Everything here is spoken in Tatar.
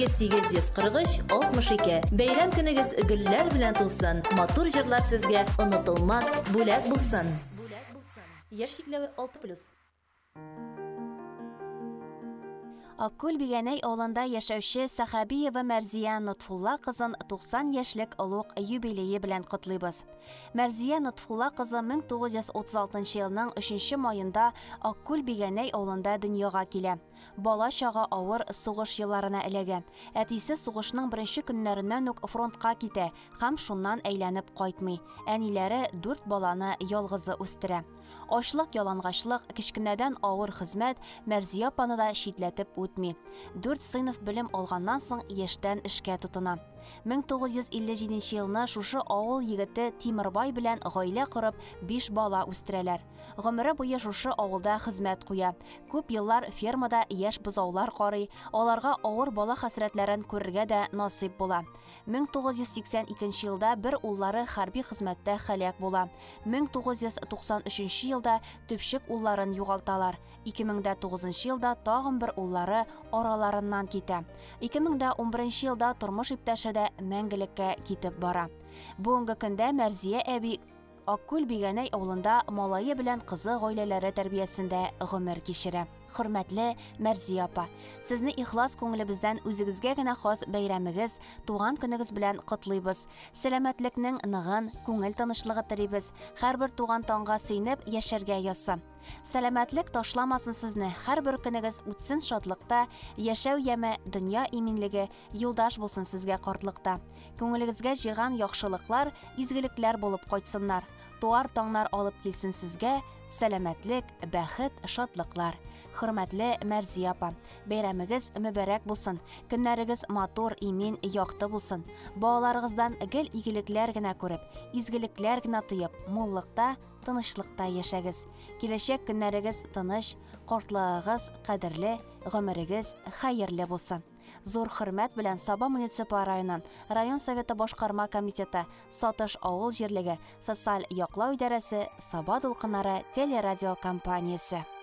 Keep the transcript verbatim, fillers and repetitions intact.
сигез йөз кырык өч алтмыш ике. Бәйрәм көнегез гөлләр белән тулсын. Матур җырлар сезгә онытылмас бүләк булсын. Яшь чикләве алты плюс. Аккүл Бигәнәй авылында яшәүче Сахабиева Мәрзия Нотфулла кызын туксан яшьлек олуг юбилее белән котлыйбыз. Мәрзия Нотфулла кызы мең тугыз йөз утыз алтынчы елның өченче маенда Аккүл Бигәнәй авылында дөньяга килә. Бала чага авыр сугыш елларына эләгә. Әтисе сугышның беренче көннәреннән үк фронтка китә һәм шуннан әйләнеп кайтмый. Әниләре дүрт баланы ялгызы үстерә. Ачлык, ялангачлык, кичкенәдән авыр хезмәт Мәрзия апаны да шитләтеп үтми. Дүрт сыйныф белем алганнан соң яшьтән эшкә тотына. мең тугыз йөз илле җиденче елны шушы авыл егете Тимербай белән гаилә корып, биш бала үстерәләр. Гомере буе шушы авылда хезмәт куя. Күп еллар фермада яшь бозаулар карый, аларга авыр бала хәсрәтләрен күрергә дә насыйп була. мең тугыз йөз сиксән икенче елда бер уллары хәрби хезмәттә һәлак була. мең тугыз йөз туксан өченче елда төпчек улларын югалталар. ике мең тугызынчы елда тагын бер уллары араларыннан китә. ике мең унберенче елда тормыш иптәше дә мәңгелеккә китеп бара. Бүгенге көндә Мәрзия әби Аккүл Бигәнәй авылында малае белән кызы гаиләләре тәрбиясендә гомер кичерә. Хөрмәтле Мәрзия апа, сезне ихлас күңелебездән үзегезгә генә хас бәйрәмегез, туган көнегез белән котлыйбыз. Сәламәтлекнең ныгын, күңел тынычлыгы телибез. Һәрбер туган таңга сөйнеп яшәргә язса. Сәламәтлек ташламасын сезне, һәрбер көнегез үтсен шатлыкта, яшәү яме, дөнья иминлеге юлдаш булсын сезгә картлыкта. Күңелегезгә җыйган яхшылыклар, изгелекләр булып кайтсыннар. Туар таңнар алып килсен сезгә, сәламәтлек, бәхет, шатлыклар. Хөрмәтле Мәрзия апа, бәйрәмегез мөбарәк булсын. Көннәрегез матур, имин, якты булсын. Балаларыгыздан гел игелекләр генә күреп, изгелекләр генә тоеп, муллыкта, тынычлыкта яшәгез. Киләчәк көннәрегез тыныч, картлыгыгыз кадерле, гомерегез хәерле булсын. Зур хөрмәт белән Саба муниципаль районы, район советы башкарма комитеты, Сатыш авыл җирлеге, социаль яклау идарәсе, Саба дулкыннары телерадио компаниясе.